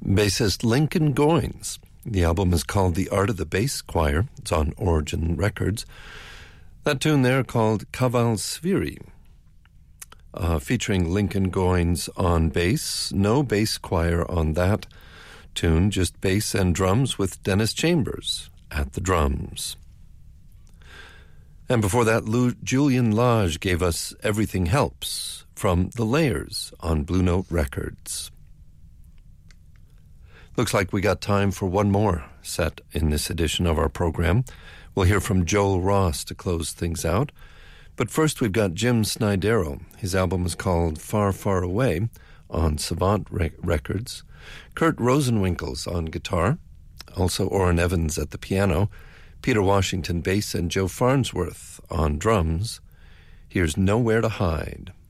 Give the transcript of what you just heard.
Bassist Lincoln Goines. The album is called The Art of the Bass Choir. It's on Origin Records. That tune there called Kaval Sviri, featuring Lincoln Goines on bass. No bass choir on that tune, just bass and drums with Dennis Chambers at the drums. And before that, Julian Lage gave us Everything Helps from The Layers on Blue Note Records. Looks like we got time for one more set in this edition of our program. We'll hear from Joel Ross to close things out. But first we've got Jim Snydero. His album is called Far, Far Away on Savant Records. Kurt Rosenwinkel's on guitar. Also Orrin Evans at the piano. Peter Washington bass and Joe Farnsworth on drums. Here's Nowhere to Hide.